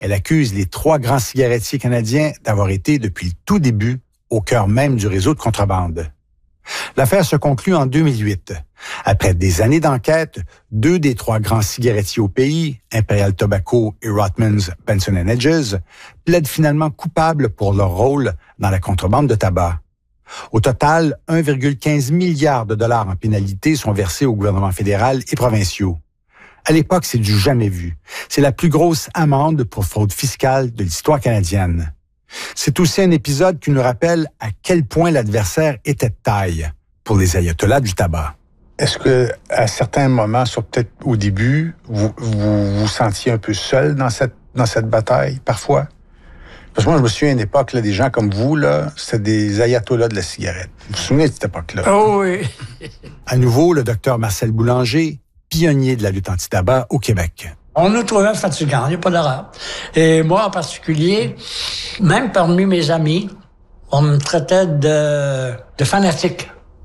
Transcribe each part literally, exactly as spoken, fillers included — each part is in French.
Elle accuse les trois grands cigarettiers canadiens d'avoir été, depuis le tout début, au cœur même du réseau de contrebande. L'affaire se conclut en deux mille huit. Après des années d'enquête, deux des trois grands cigarettiers au pays, Imperial Tobacco et Rothmans, Benson and Hedges, plaident finalement coupables pour leur rôle dans la contrebande de tabac. Au total, un virgule quinze milliard de dollars en pénalités sont versés au gouvernement fédéral et provinciaux. À l'époque, c'est du jamais vu. C'est la plus grosse amende pour fraude fiscale de l'histoire canadienne. C'est aussi un épisode qui nous rappelle à quel point l'adversaire était de taille pour les ayatollahs du tabac. Est-ce que, à certains moments, sur peut-être au début, vous vous, vous sentiez un peu seul dans cette, dans cette bataille, parfois? Parce que moi, je me souviens à une époque, là, des gens comme vous, là, c'était des ayatollahs de la cigarette. Vous vous souvenez de cette époque-là? Oh oui! À nouveau, le docteur Marcel Boulanger, pionnier de la lutte anti-tabac au Québec. On nous trouvait fatigants, il n'y a pas d'erreur. Et moi, en particulier, même parmi mes amis, on me traitait de, de fanatique.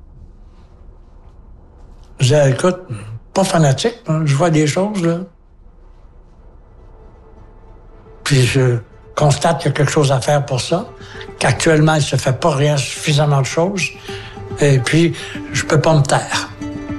Je disais, écoute, pas fanatique, hein, je vois des choses, là. Puis je constate qu'il y a quelque chose à faire pour ça, qu'actuellement, il se fait pas rien, suffisamment de choses. Et puis, je peux pas me taire.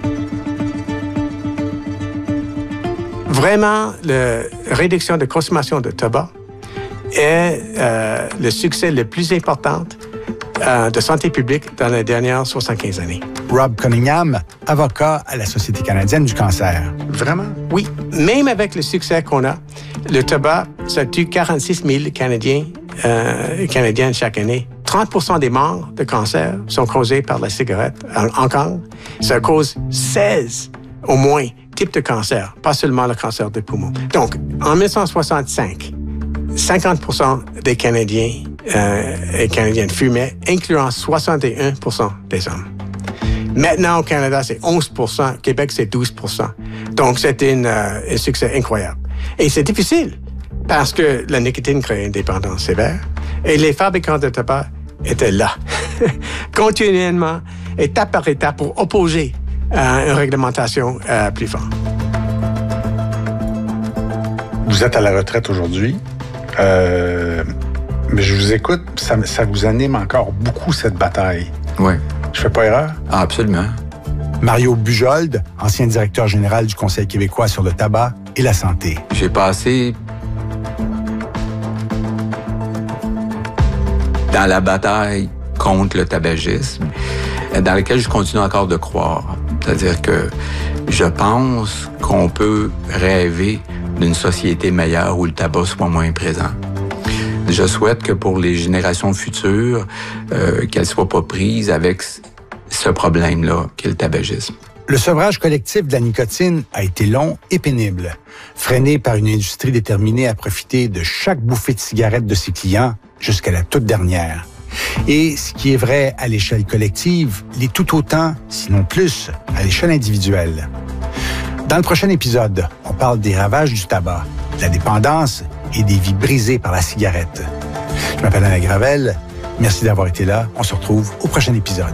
Vraiment, la réduction de consommation de tabac est euh, le succès le plus important euh, de santé publique dans les dernières soixante-quinze années. Rob Cunningham, avocat à la Société canadienne du cancer. Vraiment? Oui, même avec le succès qu'on a, le tabac, ça tue quarante-six mille Canadiens euh, et Canadiennes chaque année. trente pour cent des morts de cancer sont causés par la cigarette. Encore, ça cause seize au moins types de cancer, pas seulement le cancer des poumons. Donc, en dix-neuf cent soixante-cinq, cinquante pour cent des Canadiens euh, et Canadiennes fumaient, incluant soixante et un pour cent des hommes. Maintenant, au Canada, c'est onze pour cent. Au Québec, c'est douze pour cent. Donc, c'est une, euh, un succès incroyable. Et c'est difficile parce que la nicotine crée une dépendance sévère et les fabricants de tabac étaient là, continuellement, étape par étape, pour opposer à une réglementation euh, plus forte. Vous êtes à la retraite aujourd'hui. Euh, mais je vous écoute, ça, ça vous anime encore beaucoup, cette bataille. Oui. Je fais pas erreur? Ah, absolument. Mario Bujold, ancien directeur général du Conseil québécois sur le tabac et la santé. J'ai passé dans la bataille contre le tabagisme, dans laquelle je continue encore de croire. C'est-à-dire que je pense qu'on peut rêver d'une société meilleure où le tabac soit moins présent. Je souhaite que pour les générations futures, euh, qu'elles ne soient pas prises avec ce problème-là, qu'est le tabagisme. Le sevrage collectif de la nicotine a été long et pénible, freiné par une industrie déterminée à profiter de chaque bouffée de cigarette de ses clients jusqu'à la toute dernière. Et ce qui est vrai à l'échelle collective l'est tout autant, sinon plus, à l'échelle individuelle. Dans le prochain épisode, on parle des ravages du tabac, de la dépendance et des vies brisées par la cigarette. Je m'appelle Alain Gravel. Merci d'avoir été là. On se retrouve au prochain épisode.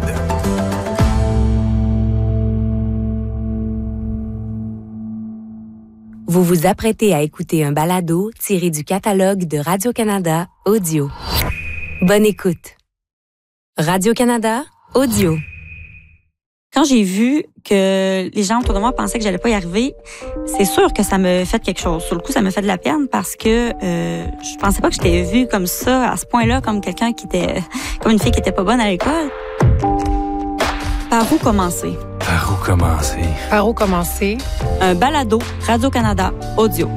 Vous vous apprêtez à écouter un balado tiré du catalogue de Radio-Canada Audio. Bonne écoute. Radio-Canada Audio. Quand j'ai vu que les gens autour de moi pensaient que j'allais pas y arriver, c'est sûr que ça me fait quelque chose. Sur le coup, ça me fait de la peine parce que euh, je pensais pas que j'étais vue comme ça, à ce point-là, comme quelqu'un qui était, comme une fille qui était pas bonne à l'école. Par où commencer? Par où commencer? Par où commencer? Un balado Radio-Canada Audio.